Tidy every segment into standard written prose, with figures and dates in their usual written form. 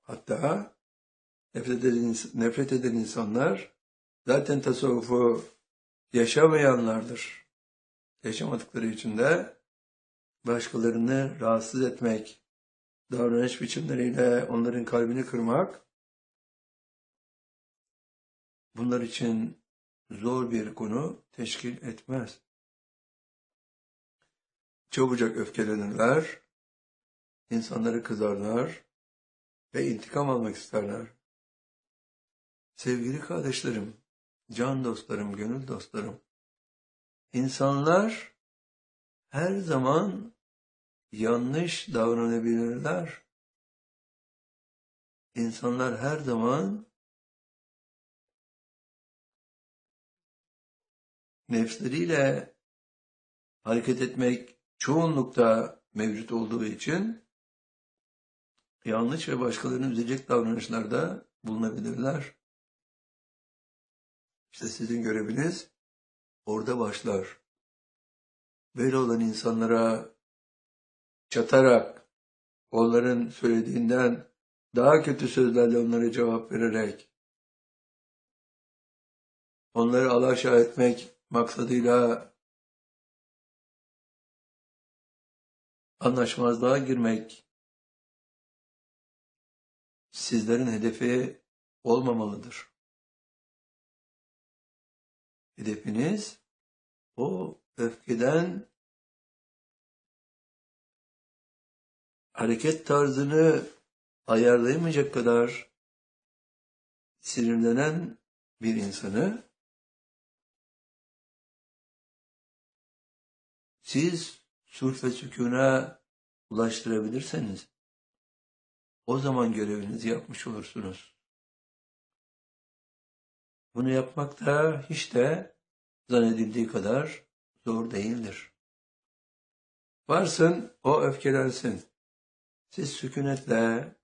Hatta nefret eden insanlar zaten tasavvufu yaşamayanlardır. Yaşamadıkları için de başkalarını rahatsız etmek, davranış biçimleriyle onların kalbini kırmak, bunlar için zor bir konu teşkil etmez. Çabucak öfkelenirler, insanları kızarlar ve intikam almak isterler. Sevgili kardeşlerim, can dostlarım, gönül dostlarım, insanlar her zaman yanlış davranabilirler. İnsanlar her zaman nefsleriyle hareket etmek çoğunlukta mevcut olduğu için yanlış ve başkalarını üzecek davranışlarda bulunabilirler. İşte sizin göreviniz orada başlar. Böyle olan insanlara çatarak, onların söylediğinden daha kötü sözlerle onlara cevap vererek, onları alaşağı etmek maksadıyla anlaşmazlığa girmek sizlerin hedefi olmamalıdır. Hedefiniz o öfkeden hareket tarzını ayarlayamayacak kadar sinirlenen bir insanı siz sulh ve sükûna ulaştırabilirseniz o zaman görevinizi yapmış olursunuz. Bunu yapmak da hiç de zannedildiği kadar zor değildir. Varsın o öfkelensin. Siz sükunetle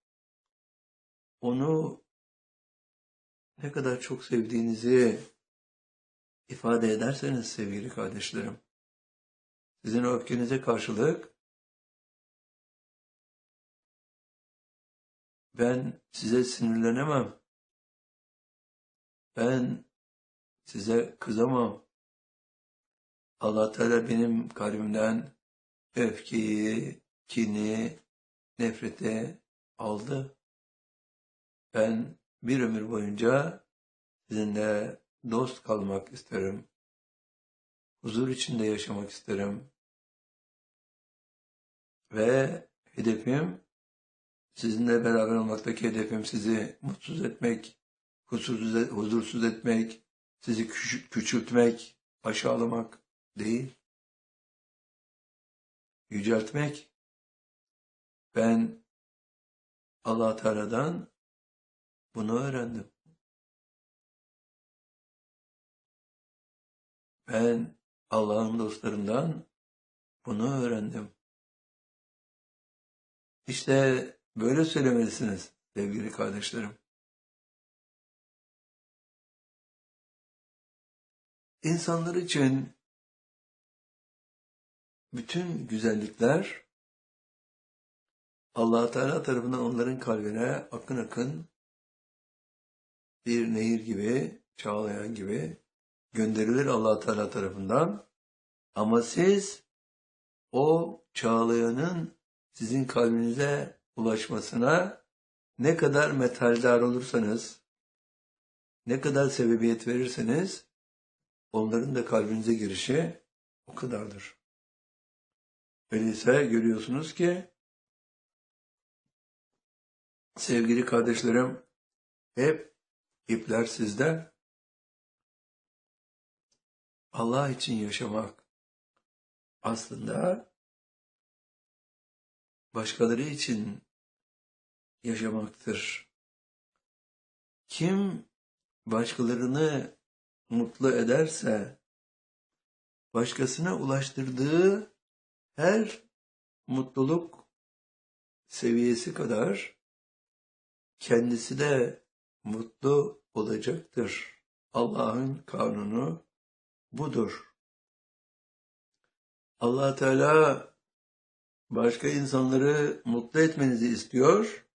onu ne kadar çok sevdiğinizi ifade ederseniz sevgili kardeşlerim, sizin o öfkenize karşılık ben size sinirlenemem, ben size kızamam. Allah Teala benim kalbimden öfkeyi, kini, nefreti aldı. Ben bir ömür boyunca sizinle dost kalmak isterim. Huzur içinde yaşamak isterim. Ve hedefim, sizinle beraber olmaktaki hedefim sizi mutsuz etmek, huzursuz etmek, sizi küçültmek, aşağılamak değil. Yüceltmek. Ben Allah Teala'dan bunu öğrendim. Ben Allah'ın dostlarından bunu öğrendim. İşte böyle söylemelisiniz sevgili kardeşlerim. İnsanlar için bütün güzellikler Allah Teala tarafından onların kalbine akın akın bir nehir gibi, çağlayan gibi gönderilir Allah Teala tarafından. Ama siz o çağlayanın sizin kalbinize ulaşmasına ne kadar metaldar olursanız, ne kadar sebebiyet verirseniz onların da kalbinize girişi o kadardır. Öyleyse görüyorsunuz ki sevgili kardeşlerim, hep ipler sizde. Allah için yaşamak aslında başkaları için yaşamaktır. Kim başkalarını mutlu ederse, başkasına ulaştırdığı her mutluluk seviyesi kadar kendisi de mutlu olacaktır. Allah'ın kanunu budur. Allah Teala başka insanları mutlu etmenizi istiyor